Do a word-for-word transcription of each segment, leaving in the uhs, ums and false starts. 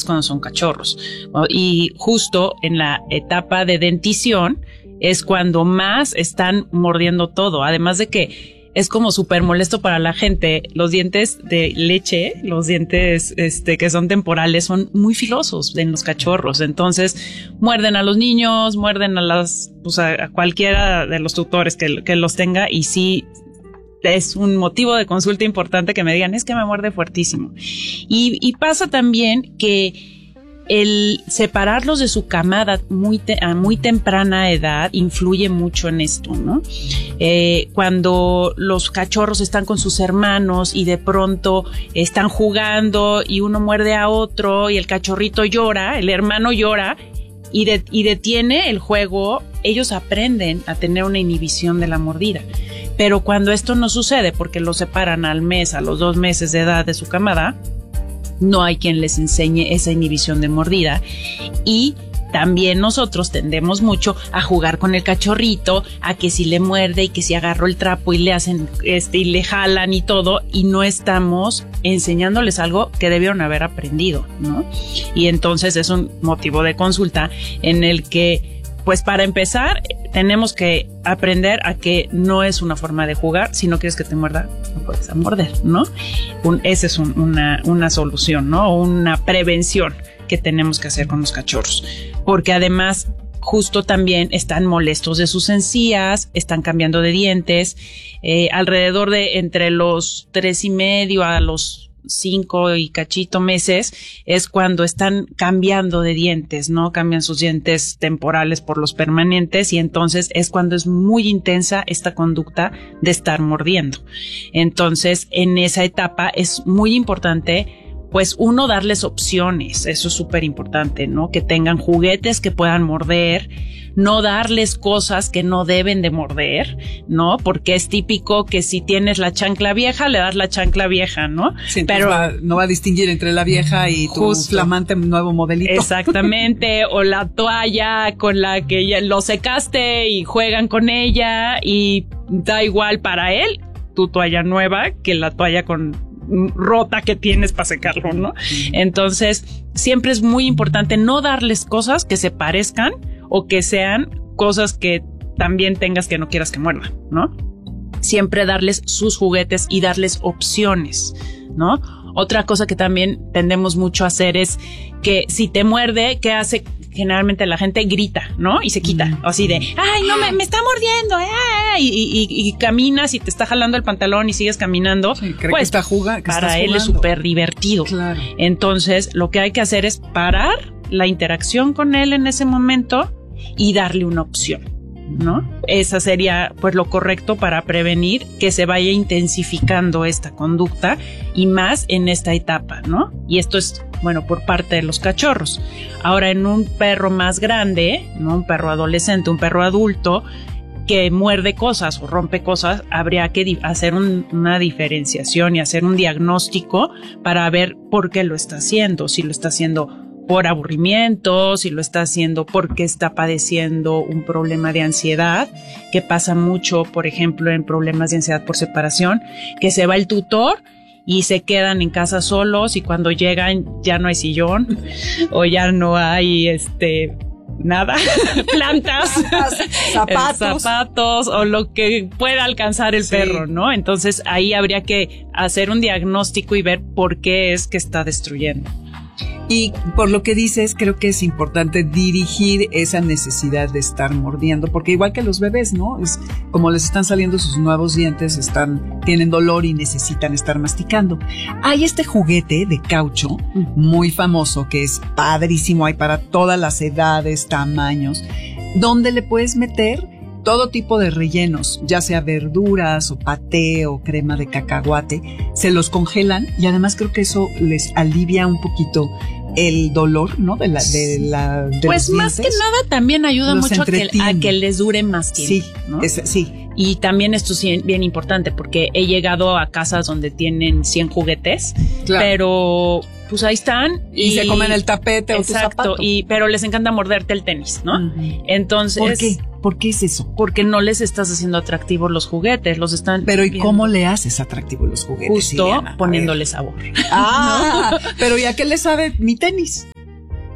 más cuando son cachorros. Y justo en la etapa de dentición es cuando más están mordiendo todo, además de que es como súper molesto para la gente. Los dientes de leche, los dientes este que son temporales, son muy filosos en los cachorros. Entonces, muerden a los niños, muerden a las, pues a, a cualquiera de los tutores que, que los tenga, y sí es un motivo de consulta importante que me digan, es que me muerde fuertísimo. Y, y pasa también que el separarlos de su camada muy te, a muy temprana edad influye mucho en esto, ¿no? Eh, cuando los cachorros están con sus hermanos y de pronto están jugando y uno muerde a otro y el cachorrito llora, el hermano llora y, de, y detiene el juego, ellos aprenden a tener una inhibición de la mordida. Pero cuando esto no sucede porque los separan al mes, a los dos meses de edad de su camada, no hay quien les enseñe esa inhibición de mordida. Y también nosotros tendemos mucho a jugar con el cachorrito, a que si le muerde y que si agarró el trapo y le hacen este y le jalan y todo, y no estamos enseñándoles algo que debieron haber aprendido, ¿no? Y entonces es un motivo de consulta en el que, pues para empezar, tenemos que aprender a que no es una forma de jugar. Si no quieres que te muerda, no puedes morder, ¿no? Un, esa es un, una, una solución, ¿no? Una prevención que tenemos que hacer con los cachorros. Porque además, justo también están molestos de sus encías, están cambiando de dientes. Eh, alrededor de entre los tres y medio a los cinco y cachito meses es cuando están cambiando de dientes, ¿no? Cambian sus dientes temporales por los permanentes, y entonces es cuando es muy intensa esta conducta de estar mordiendo. Entonces, en esa etapa es muy importante, pues uno, darles opciones. Eso es súper importante, ¿no? Que tengan juguetes que puedan morder, no darles cosas que no deben de morder, ¿no? Porque es típico que si tienes la chancla vieja, le das la chancla vieja, ¿no? Sí, pero va, no va a distinguir entre la vieja y tu justo, flamante nuevo modelito. Exactamente, o la toalla con la que ya lo secaste y juegan con ella, y da igual para él tu toalla nueva que la toalla con rota que tienes para secarlo, ¿no? Entonces, siempre es muy importante no darles cosas que se parezcan o que sean cosas que también tengas que no quieras que muerdan, ¿no? Siempre darles sus juguetes y darles opciones, ¿no? Otra cosa que también tendemos mucho a hacer es que si te muerde, ¿qué hace? Generalmente la gente grita, ¿no? Y se quita, mm. así de, ay, no, me, me está mordiendo, eh, y, y, y, y caminas y te está jalando el pantalón y sigues caminando. Sí, cree pues, que está juga, que para él jugando. Es súper divertido. Claro. Entonces, lo que hay que hacer es parar la interacción con él en ese momento y darle una opción, ¿no? Esa sería pues lo correcto para prevenir que se vaya intensificando esta conducta, y más en esta etapa, ¿no? Y esto es, bueno, por parte de los cachorros. Ahora, en un perro más grande, ¿no? Un perro adolescente, un perro adulto que muerde cosas o rompe cosas, habría que di- hacer un, una diferenciación y hacer un diagnóstico para ver por qué lo está haciendo, si lo está haciendo por aburrimiento, si lo está haciendo porque está padeciendo un problema de ansiedad, que pasa mucho, por ejemplo, en problemas de ansiedad por separación, que se va el tutor y se quedan en casa solos, y cuando llegan ya no hay sillón o ya no hay este nada, plantas, zapatos. zapatos o lo que pueda alcanzar el sí. perro, ¿no? Entonces ahí habría que hacer un diagnóstico y ver por qué es que está destruyendo. Y por lo que dices, creo que es importante dirigir esa necesidad de estar mordiendo, porque igual que los bebés, ¿no? Es como les están saliendo sus nuevos dientes, están, tienen dolor y necesitan estar masticando. Hay este juguete de caucho muy famoso que es padrísimo, hay para todas las edades, tamaños, donde le puedes meter todo tipo de rellenos, ya sea verduras o paté o crema de cacahuate, se los congelan, y además creo que eso les alivia un poquito el dolor, ¿no? De la, de la, de pues más que nada también ayuda los mucho a que, a que les dure más tiempo. Sí, ¿no? es, sí. Y también esto es bien importante, porque he llegado a casas donde tienen cien juguetes, claro. pero pues ahí están. Y, y se comen el tapete o tu zapato. Exacto, y, pero les encanta morderte el tenis, ¿no? Uh-huh. Entonces. ¿Por qué? ¿Por qué es eso? Porque no les estás haciendo atractivos los juguetes, los están Pero ¿y viendo. Cómo le haces atractivo los juguetes? Justo Iliana? poniéndole sabor. Ah, ¿no? Pero ¿y a qué le sabe mi tenis?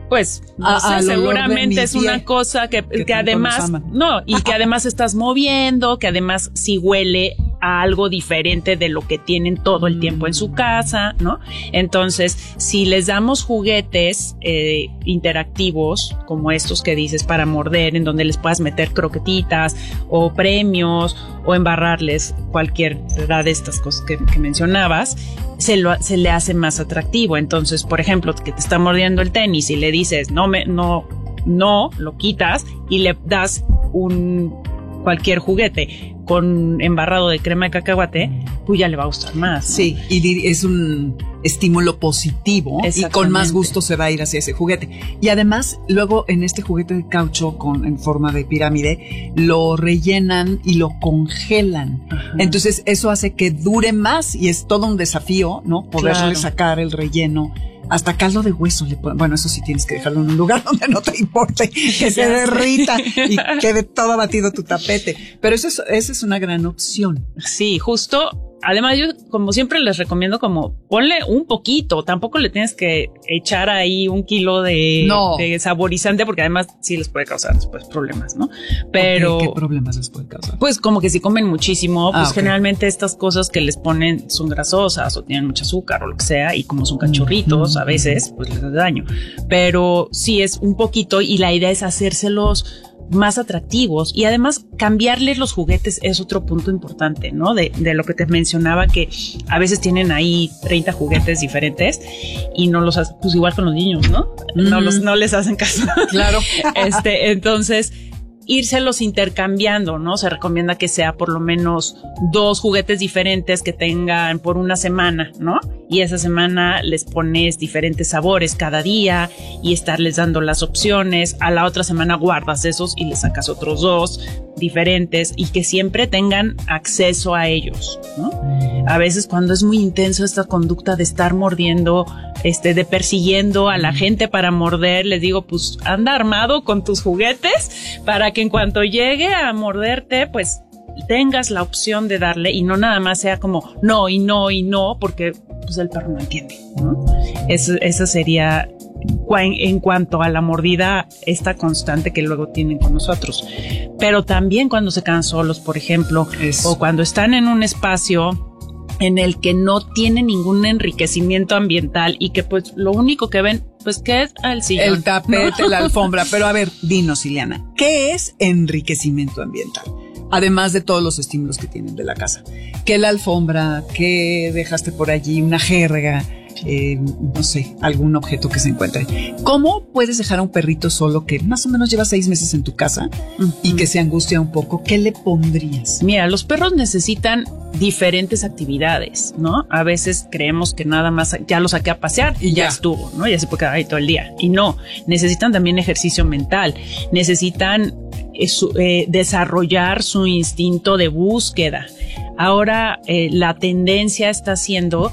Pues, no a, sé, seguramente es una cosa que, que, que además, no, y que además estás moviendo, que además sí huele a algo diferente de lo que tienen todo el tiempo en su casa, ¿no? Entonces, si les damos juguetes eh, interactivos, como estos que dices, para morder, en donde les puedas meter croquetitas o premios o embarrarles cualquier de estas cosas que, que mencionabas, se, lo, se le hace más atractivo. Entonces, por ejemplo, que te está mordiendo el tenis y le dices, no, me, no, no, lo quitas y le das un cualquier juguete con embarrado de crema de cacahuate, pues ya le va a gustar más, ¿no? Sí, y es un estímulo positivo y con más gusto se va a ir hacia ese juguete. Y además, luego en este juguete de caucho con, en forma de pirámide, lo rellenan y lo congelan. Ajá. Entonces eso hace que dure más y es todo un desafío, ¿no? Poderle claro. sacar el relleno. Hasta caldo de hueso le pueden, bueno, eso sí tienes que dejarlo en un lugar donde no te importe que se derrita y quede todo abatido tu tapete. Pero eso es, esa es una gran opción. Sí, justo. Además, yo como siempre les recomiendo como ponle un poquito, tampoco le tienes que echar ahí un kilo de, no. de saborizante porque además sí les puede causar después problemas, ¿no? Pero okay, ¿qué problemas les puede causar? Pues como que si comen muchísimo, pues ah, okay. generalmente estas cosas que les ponen son grasosas o tienen mucho azúcar o lo que sea y como son cachorritos mm-hmm. a veces, pues les da daño. Pero sí es un poquito y la idea es hacérselos más atractivos y además cambiarles los juguetes es otro punto importante, ¿no? De, de lo que te mencionaba que a veces tienen ahí treinta juguetes diferentes y no los hacen, pues igual con los niños, ¿no? Mm. No los, no les hacen caso. Claro. este, entonces, írselos intercambiando, ¿no? Se recomienda que sea por lo menos dos juguetes diferentes que tengan por una semana, ¿no? Y esa semana les pones diferentes sabores cada día y estarles dando las opciones. A la otra semana guardas esos y les sacas otros dos diferentes y que siempre tengan acceso a ellos, ¿no? A veces cuando es muy intenso esta conducta de estar mordiendo, este, de persiguiendo a la gente para morder, les digo, pues anda armado con tus juguetes para que en cuanto llegue a morderte, pues tengas la opción de darle y no nada más sea como no y no y no, porque pues el perro no entiende, ¿no? Eso, eso sería en, en cuanto a la mordida esta constante que luego tienen con nosotros. Pero también cuando se quedan solos, por ejemplo, eso. O cuando están en un espacio en el que no tiene ningún enriquecimiento ambiental y que pues lo único que ven, pues ¿qué es? El sillón, el tapete, ¿no? La alfombra. Pero a ver, dinos, Ileana, ¿qué es enriquecimiento ambiental? Además de todos los estímulos que tienen de la casa. ¿Qué la alfombra? ¿Qué dejaste por allí? Una jerga, eh, no sé, algún objeto que se encuentre. ¿Cómo puedes dejar a un perrito solo que más o menos lleva seis meses en tu casa uh-huh. y que se angustia un poco? ¿Qué le pondrías? Mira, los perros necesitan diferentes actividades, ¿no? A veces creemos que nada más ya lo saqué a pasear y ya, ya estuvo, ¿no? Ya se puede quedar ahí todo el día. Y no, necesitan también ejercicio mental, necesitan eh, su, eh, desarrollar su instinto de búsqueda. Ahora eh, la tendencia está siendo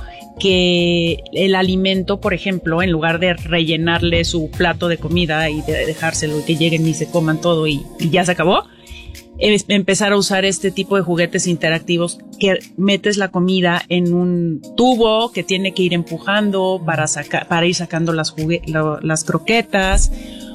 que el alimento, por ejemplo, en lugar de rellenarle su plato de comida y de dejárselo y que lleguen y se coman todo y, y ya se acabó, es empezar a usar este tipo de juguetes interactivos que metes la comida en un tubo que tiene que ir empujando para sacar, para ir sacando las jugue la, las croquetas.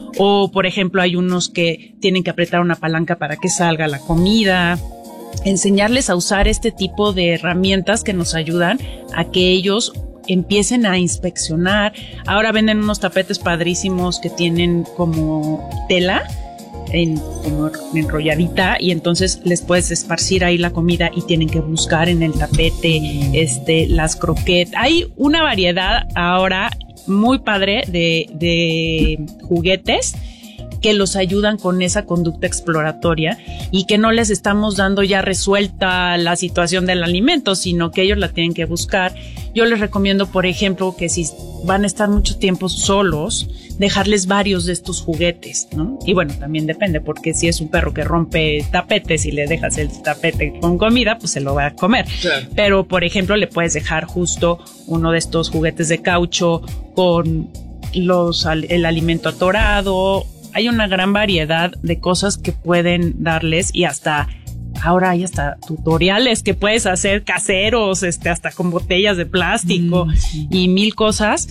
O, por ejemplo, hay unos que tienen que apretar una palanca para que salga la comida. Enseñarles a usar este tipo de herramientas que nos ayudan a que ellos empiecen a inspeccionar. Ahora venden unos tapetes padrísimos que tienen como tela en, como enrolladita y entonces les puedes esparcir ahí la comida y tienen que buscar en el tapete este las croquetas. Hay una variedad ahora muy padre de, de juguetes que los ayudan con esa conducta exploratoria y que no les estamos dando ya resuelta la situación del alimento, sino que ellos la tienen que buscar. Yo les recomiendo, por ejemplo, que si van a estar mucho tiempo solos, dejarles varios de estos juguetes, ¿no? Y bueno, también depende, porque si es un perro que rompe tapetes y le dejas el tapete con comida, pues se lo va a comer. Claro. Pero, por ejemplo, le puedes dejar justo uno de estos juguetes de caucho con los, el alimento atorado. Hay una gran variedad de cosas que pueden darles y hasta ahora hay hasta tutoriales que puedes hacer caseros, este, hasta con botellas de plástico mm, sí. y mil cosas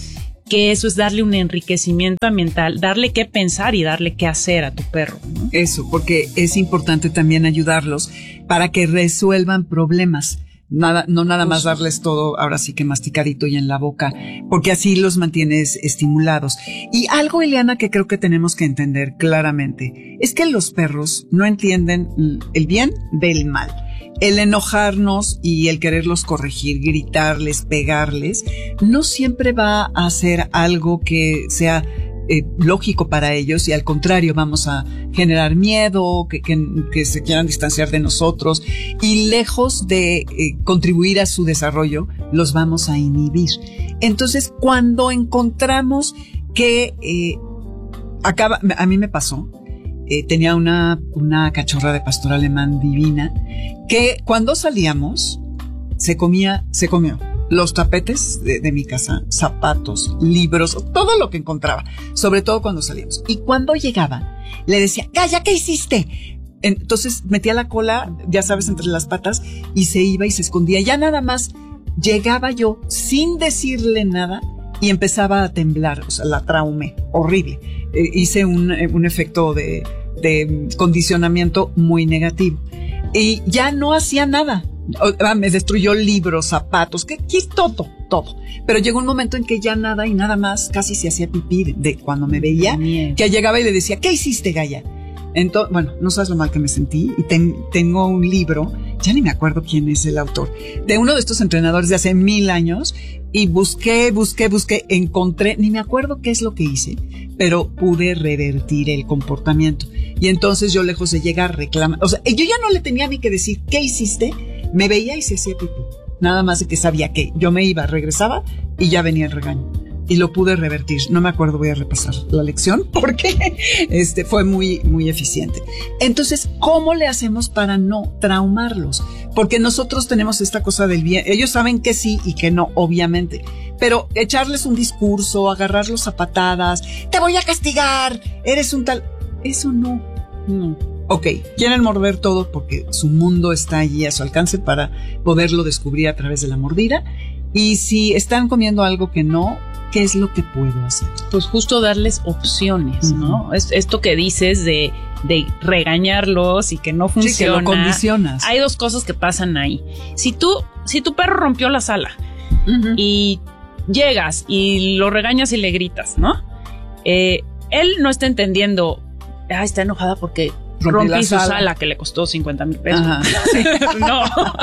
que eso es darle un enriquecimiento ambiental, darle qué pensar y darle qué hacer a tu perro, ¿no? Eso, porque es importante también ayudarlos para que resuelvan problemas. Nada, no nada más darles todo ahora sí que masticadito y en la boca, porque así los mantienes estimulados. Y algo, Ileana, que creo que tenemos que entender claramente, es que los perros no entienden el bien del mal. El enojarnos y el quererlos corregir, gritarles, pegarles, no siempre va a ser algo que sea Eh, lógico para ellos, y al contrario vamos a generar miedo, que, que, que se quieran distanciar de nosotros, y lejos de eh, contribuir a su desarrollo, los vamos a inhibir. Entonces, cuando encontramos que eh, acaba, a mí me pasó, eh, tenía una, una cachorra de pastor alemán divina, que cuando salíamos, se comía, se comió los tapetes de, de mi casa, zapatos, libros, todo lo que encontraba, sobre todo cuando salíamos. Y cuando llegaba, le decía, ¡calla, qué hiciste! Entonces metía la cola, ya sabes, entre las patas, y se iba y se escondía. Ya nada más llegaba yo sin decirle nada y empezaba a temblar, o sea, la traumé, horrible. Eh, hice un, un efecto de, de condicionamiento muy negativo. Y ya no hacía nada. Me destruyó libros, zapatos, que, que todo, todo. Pero llegó un momento en que ya nada y nada más, casi se hacía pipí de cuando me veía, Bien. que llegaba y le decía, ¿qué hiciste, Gaia? Entonces, bueno, no sabes lo mal que me sentí, y ten, tengo un libro, ya ni me acuerdo quién es el autor, de uno de estos entrenadores de hace mil años, y busqué, busqué, busqué, encontré, ni me acuerdo qué es lo que hice, pero pude revertir el comportamiento. Y entonces yo, lejos de llegar, reclamar, o sea, yo ya no le tenía ni que decir, ¿qué hiciste? Me veía y se hacía pipí. Nada más de que sabía que yo me iba, regresaba y ya venía el regaño. Y lo pude revertir. No me acuerdo, voy a repasar la lección porque este fue muy, muy eficiente. Entonces, ¿cómo le hacemos para no traumarlos? Porque nosotros tenemos esta cosa del bien. Ellos saben que sí y que no, obviamente. Pero echarles un discurso, agarrarlos a patadas, te voy a castigar, eres un tal... Eso no, no. Ok, quieren morder todo porque su mundo está allí a su alcance para poderlo descubrir a través de la mordida. Y si están comiendo algo que no, ¿qué es lo que puedo hacer? Pues justo darles opciones, uh-huh. ¿no? Es, esto que dices de, de regañarlos y que no funciona. Sí, que lo condicionas. Hay dos cosas que pasan ahí. Si tú, si tu perro rompió la sala uh-huh. y llegas y lo regañas y le gritas, ¿no? Eh, él no está entendiendo, ah, está enojada porque... Rompí, Rompí su sala. sala que le costó cincuenta mil pesos. Sí. No.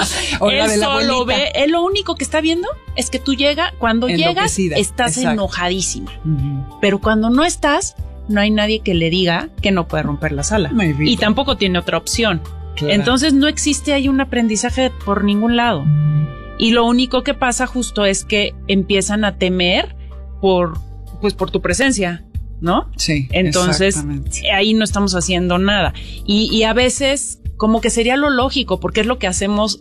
Él solo ve, él lo único que está viendo es que tú llegas, cuando llegas, estás Exacto. enojadísima. Uh-huh. Pero cuando no estás, no hay nadie que le diga que no puede romper la sala. Y tampoco tiene otra opción. Claro. Entonces no existe ahí un aprendizaje por ningún lado. Uh-huh. Y lo único que pasa justo es que empiezan a temer por, pues por tu presencia. ¿No? Sí. Entonces, ahí no estamos haciendo nada. Y, y a veces, como que sería lo lógico, porque es lo que hacemos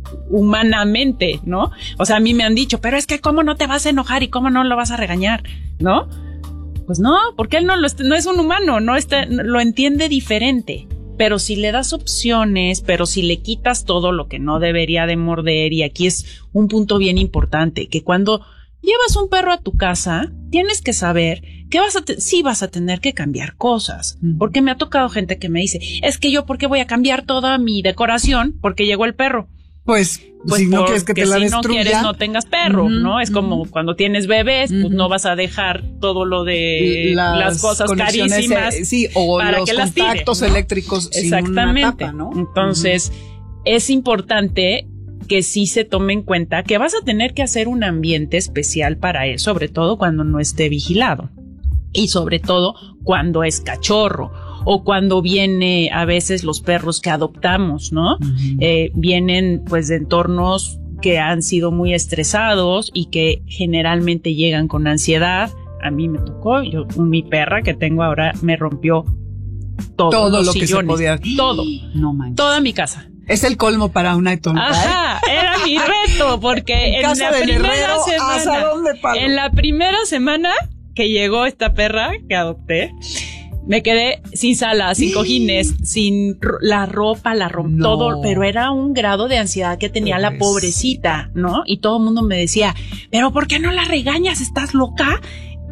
humanamente, ¿no? O sea, a mí me han dicho, pero es que ¿cómo no te vas a enojar y cómo no lo vas a regañar? ¿No? Pues no, porque él no, lo, no es un humano, no está, lo entiende diferente. Pero si le das opciones, pero si le quitas todo lo que no debería de morder, y aquí es un punto bien importante, que cuando llevas un perro a tu casa, tienes que saber que vas a te- sí vas a tener que cambiar cosas. Mm. Porque me ha tocado gente que me dice, es que yo, ¿por qué voy a cambiar toda mi decoración? Porque llegó el perro. Pues, pues si no quieres que te la si destruya. no quieres, no tengas perro, uh-huh, ¿no? Es uh-huh. como cuando tienes bebés, uh-huh. pues no vas a dejar todo lo de las, las cosas carísimas eh, sí, o para los que las contactos tires, ¿no? eléctricos Exactamente. Sin una tapa, ¿no? Entonces, uh-huh. es importante que sí se tome en cuenta que vas a tener que hacer un ambiente especial para él, sobre todo cuando no esté vigilado y sobre todo cuando es cachorro o cuando viene a veces los perros que adoptamos, ¿no? Uh-huh. Eh, vienen pues de entornos que han sido muy estresados y que generalmente llegan con ansiedad. A mí me tocó, yo, mi perra que tengo ahora me rompió todo, todo los lo sillones, que se podía. Todo, no manches. Toda mi casa. Es el colmo para una etolpa. Ajá, era mi reto, porque en, en la primera herrero, semana, en la primera semana que llegó esta perra que adopté, me quedé sin sala, sin cojines, sin la ropa, la ropa, no. todo, pero era un grado de ansiedad que tenía pues. la pobrecita, ¿no? Y todo el mundo me decía, pero ¿por qué no la regañas? ¿Estás loca?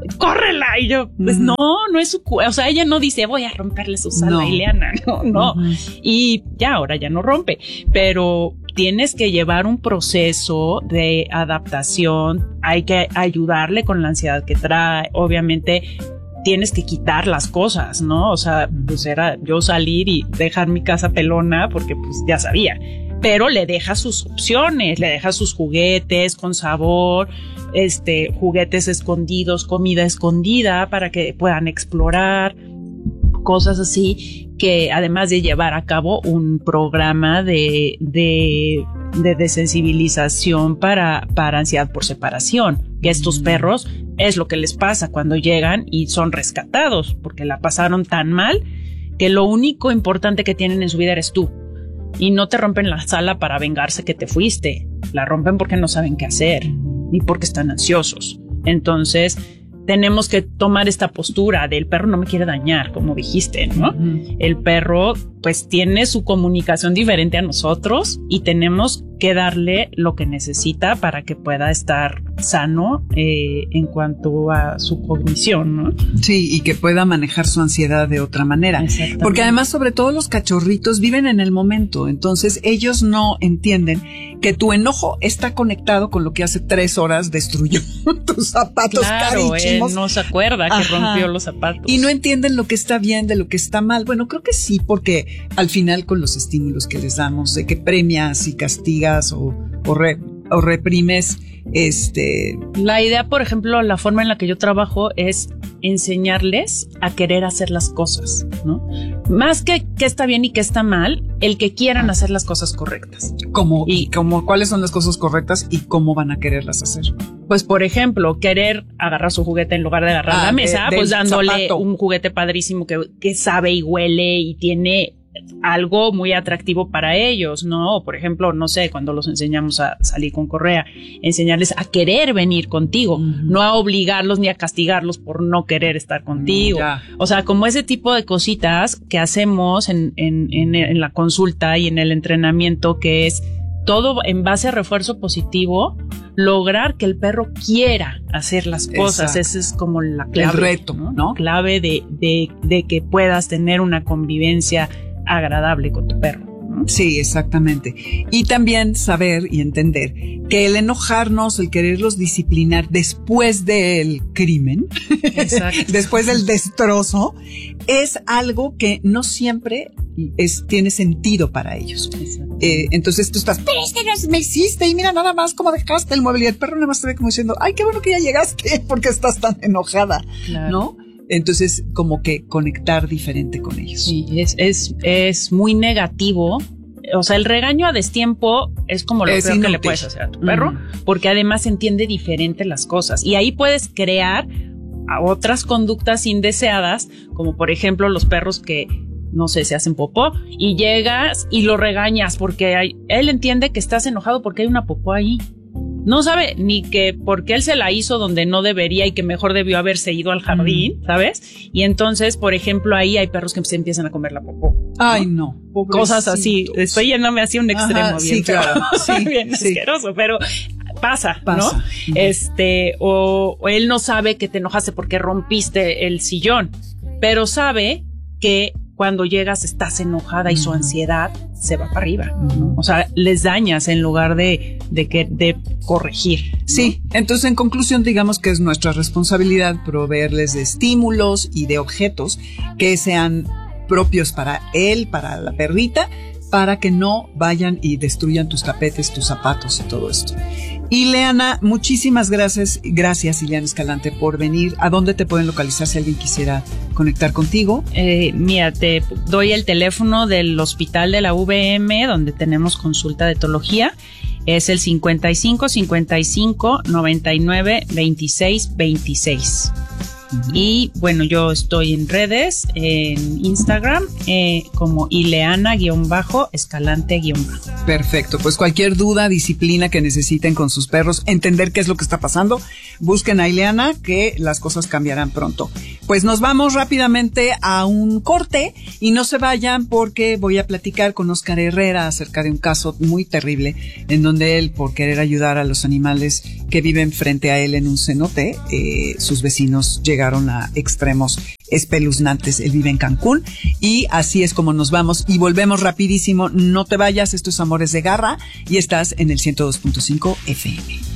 córrela. Y yo, pues uh-huh. no, no es su, o sea, ella no dice, voy a romperle su sala a Ileana, no, no. Uh-huh. Y ya, ahora ya no rompe, pero tienes que llevar un proceso de adaptación, hay que ayudarle con la ansiedad que trae, obviamente tienes que quitar las cosas, ¿no? O sea, pues era yo salir y dejar mi casa pelona porque pues ya sabía, pero le deja sus opciones, le deja sus juguetes con sabor, este, juguetes escondidos, comida escondida para que puedan explorar, cosas así, que además de llevar a cabo un programa de, de, de desensibilización para, para ansiedad por separación, que a estos perros es lo que les pasa cuando llegan y son rescatados, porque la pasaron tan mal que lo único importante que tienen en su vida eres tú. Y no te rompen la sala para vengarse que te fuiste, la rompen porque no saben qué hacer, ni porque están ansiosos. Entonces, tenemos que tomar esta postura del perro no me quiere dañar, como dijiste, ¿no? Uh-huh. El perro, pues, tiene su comunicación diferente a nosotros y tenemos que darle lo que necesita para que pueda estar sano eh, en cuanto a su cognición, ¿no? Sí, y que pueda manejar su ansiedad de otra manera. Porque además, sobre todo los cachorritos viven en el momento, entonces ellos no entienden que tu enojo está conectado con lo que hace tres horas destruyó tus zapatos claro, carísimos. Él no se acuerda que Ajá. rompió los zapatos. Y no entienden lo que está bien de lo que está mal. Bueno, creo que sí, porque al final con los estímulos que les damos, de que premias y castigas o, o, re, o reprimes, este... La idea, por ejemplo, la forma en la que yo trabajo es enseñarles a querer hacer las cosas, ¿no? Más que qué está bien y qué está mal, el que quieran hacer las cosas correctas. ¿Cómo? ¿Y cómo, cuáles son las cosas correctas y cómo van a quererlas hacer? Pues, por ejemplo, querer agarrar su juguete en lugar de agarrar ah, la mesa, de, pues dándole zapato. Un juguete padrísimo que, que sabe y huele y tiene algo muy atractivo para ellos, ¿no? Por ejemplo, no sé, cuando los enseñamos a salir con correa, enseñarles a querer venir contigo, uh-huh. no a obligarlos ni a castigarlos por no querer estar contigo. Yeah. O sea, como ese tipo de cositas que hacemos en, en, en, en la consulta y en el entrenamiento, que es todo en base a refuerzo positivo, lograr que el perro quiera hacer las cosas. Esa es como la clave. El reto, ¿no? ¿no? Clave de, de, de que puedas tener una convivencia agradable con tu perro, ¿no? Sí, exactamente. Y también saber y entender que el enojarnos, el quererlos disciplinar después del crimen, después del destrozo, es algo que no siempre es, tiene sentido para ellos. Eh, entonces tú estás, pero este no me hiciste y mira nada más cómo dejaste el mueble y el perro nada más te ve como diciendo, ay, qué bueno que ya llegaste porque estás tan enojada, claro. ¿no? Entonces, como que conectar diferente con ellos. Sí, es, es, es muy negativo. O sea, el regaño a destiempo es como lo es peor inútil. Que le puedes hacer a tu perro, mm. porque además entiende diferente las cosas. Y ahí puedes crear a otras conductas indeseadas, como por ejemplo los perros que, no sé, se hacen popó y llegas y lo regañas porque hay, él entiende que estás enojado porque hay una popó ahí. No sabe ni que porque él se la hizo donde no debería y que mejor debió haberse ido al jardín, mm. ¿sabes? Y entonces, por ejemplo, ahí hay perros que se empiezan a comer la popó, ¿no? Ay, no. Cosas así. Estoy yéndome así a un extremo. Ajá, bien sí, claro. Sí, bien sí. asqueroso, pero pasa, pasa. ¿no? Uh-huh. Este, o, o él no sabe que te enojaste porque rompiste el sillón, pero sabe que cuando llegas estás enojada y su ansiedad se va para arriba, ¿no? O sea, les dañas en lugar de, de, que, de corregir, ¿no? Sí, entonces en conclusión digamos que es nuestra responsabilidad proveerles de estímulos y de objetos que sean propios para él, para la perrita, para que no vayan y destruyan tus tapetes, tus zapatos y todo esto. Ileana, muchísimas gracias, gracias Ileana Escalante por venir. ¿A dónde te pueden localizar si alguien quisiera conectar contigo? Eh, mira, te doy el teléfono del hospital de la V M donde tenemos consulta de etología. Es el cincuenta y cinco, cincuenta y cinco, noventa y nueve, veintiséis, veintiséis. Uh-huh. Y bueno, yo estoy en redes, en Instagram, eh, como Ileana-Escalante-. Perfecto, pues cualquier duda, disciplina que necesiten con sus perros, entender qué es lo que está pasando, busquen a Ileana, que las cosas cambiarán pronto. Pues nos vamos rápidamente a un corte y no se vayan porque voy a platicar con Oscar Herrera acerca de un caso muy terrible en donde él, por querer ayudar a los animales que viven frente a él en un cenote, eh, sus vecinos llegaron a extremos espeluznantes. Él vive en Cancún y así es como nos vamos y volvemos rapidísimo. No te vayas, esto es Amores de Garra y estás en el ciento dos punto cinco F M.